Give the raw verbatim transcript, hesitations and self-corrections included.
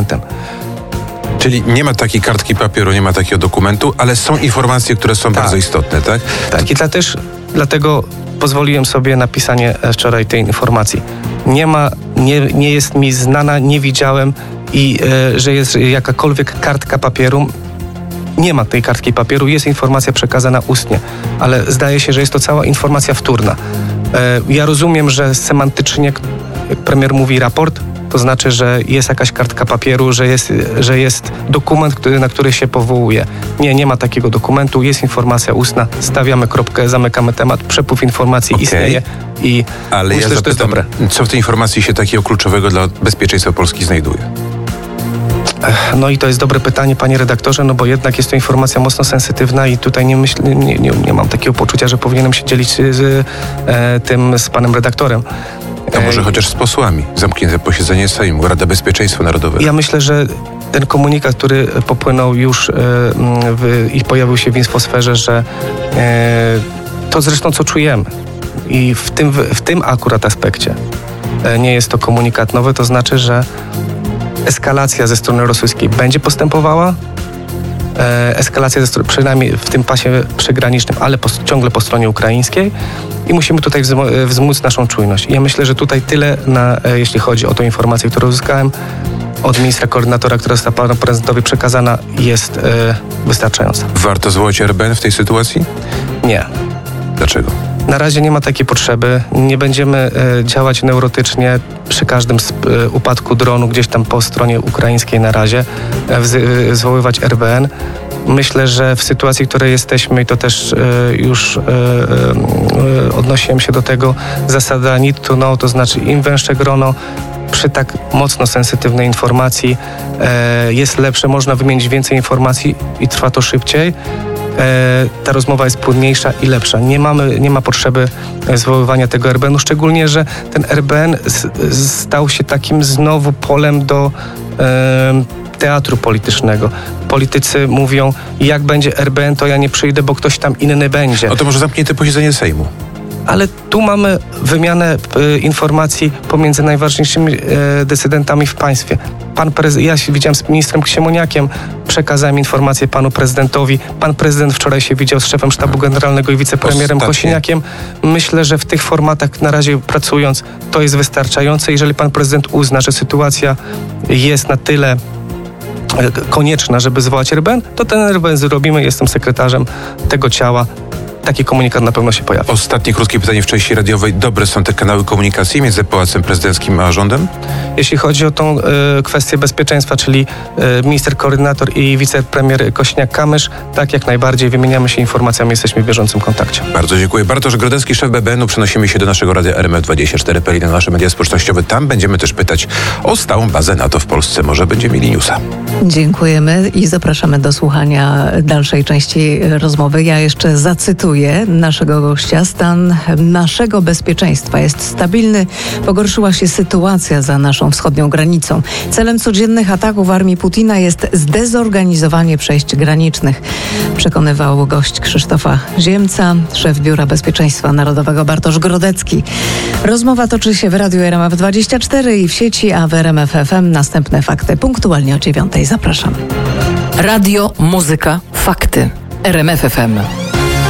dokumentem. Czyli nie ma takiej kartki papieru, nie ma takiego dokumentu, ale są informacje, które są tak. bardzo istotne, tak? Tak, i dla też, dlatego pozwoliłem sobie napisanie wczoraj tej informacji. Nie ma, nie, nie jest mi znana, nie widziałem, i e, że jest jakakolwiek kartka papieru. Nie ma tej kartki papieru, jest informacja przekazana ustnie, ale zdaje się, że jest to cała informacja wtórna. E, ja rozumiem, że semantycznie, jak premier mówi raport, to znaczy, że jest jakaś kartka papieru, że jest, że jest dokument, który, na który się powołuje. Nie, nie ma takiego dokumentu, jest informacja ustna, stawiamy kropkę, zamykamy temat, przepływ informacji okay. istnieje i Ale myślę, ja że to jest dobre. Co w tej informacji się takiego kluczowego dla bezpieczeństwa Polski znajduje? No i to jest dobre pytanie, panie redaktorze, no bo jednak jest to informacja mocno sensytywna i tutaj nie, myśl, nie, nie, nie mam takiego poczucia, że powinienem się dzielić z e, tym, z panem redaktorem. To może chociaż z posłami. Zamknięte posiedzenie Sejmu, Rada Bezpieczeństwa Narodowego. Ja myślę, że ten komunikat, który popłynął już e, w, i pojawił się w infosferze, że e, to zresztą co czujemy i w tym, w, w tym akurat aspekcie e, nie jest to komunikat nowy, to znaczy, że eskalacja ze strony rosyjskiej będzie postępowała, e, eskalacja ze strony, przynajmniej w tym pasie przygranicznym, ale po, ciągle po stronie ukraińskiej i musimy tutaj wzmo- wzmóc naszą czujność. I ja myślę, że tutaj tyle, na, e, jeśli chodzi o tą informację, którą uzyskałem od ministra koordynatora, która została panu prezydentowi przekazana, jest e, wystarczająca. Warto zwołać R B N w tej sytuacji? Nie. Dlaczego? Na razie nie ma takiej potrzeby. Nie będziemy e, działać neurotycznie przy każdym sp- e, upadku dronu gdzieś tam po stronie ukraińskiej na razie, e, wzy- e, zwoływać R B N. Myślę, że w sytuacji, w której jesteśmy, i to też e, już e, e, odnosiłem się do tego, zasada need to know, to znaczy im węższe grono, przy tak mocno sensytywnej informacji e, jest lepsze, można wymienić więcej informacji i trwa to szybciej. Ta rozmowa jest płynniejsza i lepsza. Nie mamy, nie ma potrzeby zwoływania tego R B N-u, szczególnie, że ten R B N stał się takim znowu polem do e, teatru politycznego. Politycy mówią, jak będzie R B N, to ja nie przyjdę, bo ktoś tam inny będzie. No to może zamknięte posiedzenie Sejmu. Ale tu mamy wymianę e, informacji pomiędzy najważniejszymi e, decydentami w państwie. Pan prez- ja się widziałem z ministrem Ksiemoniakiem, przekazałem informację panu prezydentowi. Pan prezydent wczoraj się widział z szefem sztabu generalnego i wicepremierem Ostatnie. Kosiniakiem. Myślę, że w tych formatach na razie pracując to jest wystarczające. Jeżeli pan prezydent uzna, że sytuacja jest na tyle konieczna, żeby zwołać R B N, to ten R B N zrobimy. Jestem sekretarzem tego ciała. Taki komunikat na pewno się pojawi. Ostatnie krótkie pytanie w części radiowej. Dobre są te kanały komunikacji między Pałacem Prezydenckim a rządem? Jeśli chodzi o tą y, kwestię bezpieczeństwa, czyli y, minister koordynator i wicepremier Kosiniak-Kamysz, tak jak najbardziej wymieniamy się informacjami, jesteśmy w bieżącym kontakcie. Bardzo dziękuję. Bartosz Grodecki, szef B B N-u. Przenosimy się do naszego radia R M F dwadzieścia cztery P L I na nasze media społecznościowe. Tam będziemy też pytać o stałą bazę NATO w Polsce. Może będziemy mieli newsa. Dziękujemy i zapraszamy do słuchania dalszej części rozmowy. Ja jeszcze zacytuję naszego gościa. Stan naszego bezpieczeństwa jest stabilny. Pogorszyła się sytuacja za naszą wschodnią granicą. Celem codziennych ataków armii Putina jest zdezorganizowanie przejść granicznych. Przekonywał gość Krzysztofa Ziemca, szef Biura Bezpieczeństwa Narodowego Bartosz Grodecki. Rozmowa toczy się w Radiu R M F dwadzieścia cztery i w sieci, a w R M F F M następne fakty punktualnie o dziewiątej. Zapraszam. Radio, muzyka, fakty. R M F F M.